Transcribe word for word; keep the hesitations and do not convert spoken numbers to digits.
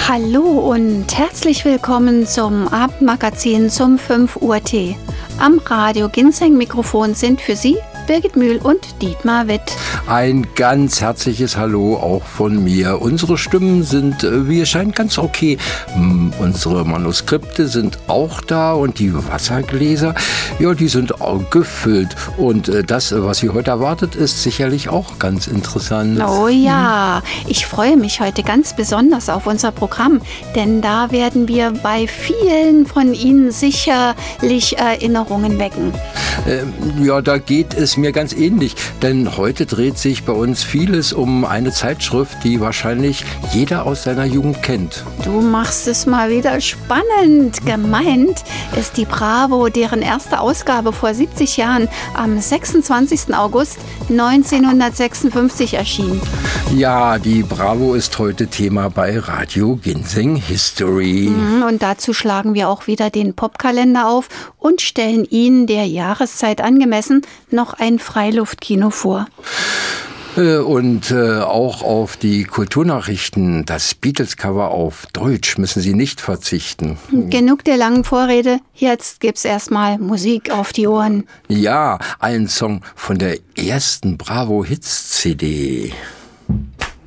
Hallo und herzlich willkommen zum Abendmagazin zum fünf Uhr Tee. Am Radio Ginseng Mikrofon sind für Sie Birgit Mühl und Dietmar Witt. Ein ganz herzliches Hallo auch von mir. Unsere Stimmen sind, wie es scheint, ganz okay. Unsere Manuskripte sind auch da und die Wassergläser, ja, die sind auch gefüllt. Und das, was Sie heute erwartet, ist sicherlich auch ganz interessant. Oh ja, ich freue mich heute ganz besonders auf unser Programm, denn da werden wir bei vielen von Ihnen sicherlich Erinnerungen wecken. Äh, ja, da geht es mir ganz ähnlich, denn heute dreht sich bei uns vieles um eine Zeitschrift, die wahrscheinlich jeder aus seiner Jugend kennt. Du machst es mal wieder spannend. Gemeint ist die Bravo, deren erste Ausgabe vor siebzig Jahren am sechsundzwanzigsten August neunzehnhundertsechsundfünfzig erschien. Ja, die Bravo ist heute Thema bei Radio Ginseng History. Und dazu schlagen wir auch wieder den Popkalender auf und stellen Ihnen der Jahreszeit angemessen noch ein Freiluftkino vor. Und äh, auch auf die Kulturnachrichten, das Beatles-Cover auf Deutsch, müssen Sie nicht verzichten. Genug der langen Vorrede, jetzt gibt's erstmal Musik auf die Ohren. Ja, ein Song von der ersten Bravo-Hits-C D.